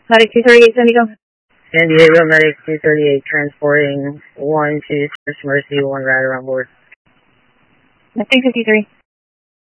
Medic 238, San Diego. San Diego, Medic 238, transporting 1 to Mercy, 1 rider on board. 353.